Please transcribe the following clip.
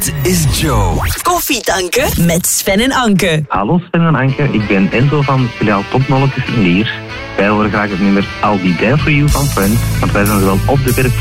Dit is Joe. Koffie tanken met Sven en Anke. Hallo Sven en Anke, ik ben Enzo van filiaal Topnolletjes in Lier. Wij horen graag het nummer I'll Be There For You van Friends, want wij zijn zowel op de werk